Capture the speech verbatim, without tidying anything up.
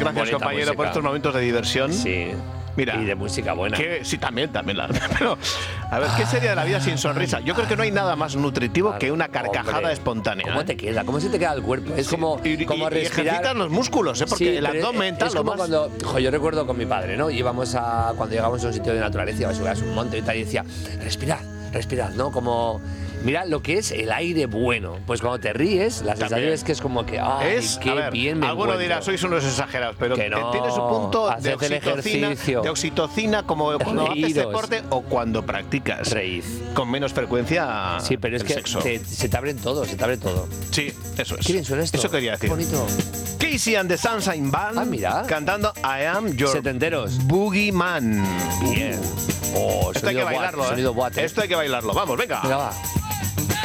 Gracias, Bonita compañero, música. por estos momentos de diversión. Sí. Mira, y de música buena. ¿qué? Sí, también, también. La, pero, a ver, ¿qué sería de la vida sin sonrisa? Yo creo que no hay nada más nutritivo que una carcajada Hombre, espontánea. ¿Cómo ¿eh? te queda? ¿Cómo se te queda el cuerpo? Es Sí, como, y, como y, respirar. Y ejercitas los músculos, ¿eh? Porque Sí, el pero abdomen, es, tal, es lo como más... cuando, jo, yo recuerdo con mi padre, ¿no? Íbamos a, cuando llegamos a un sitio de naturaleza, íbamos a subir a un monte y tal, y decía, respirad, respirad, ¿no? Como, mira lo que es el aire bueno. Pues cuando te ríes, la sensación También. es que es como que, ¡ay, Es, qué a ver, bien me alguno encuentro! dirá, sois unos exagerados, pero Que no, tiene su punto de haced el oxitocina, ejercicio. de oxitocina como cuando haces Reíros. deporte o cuando practicas. Reír. Con menos frecuencia Sí, pero es el que sexo. te- se te abren todo, se te abre todo. Sí, eso es. Qué bien suena esto. Eso quería decir. Qué bonito. Casey and the Sunshine Band Ah, mira. cantando I Am Your Setenteros. Boogie Man. Bien. Oh, Esto hay que sonido boate, bailarlo, ¿eh? sonido boate. Esto hay que bailarlo. Vamos, venga. Venga, va.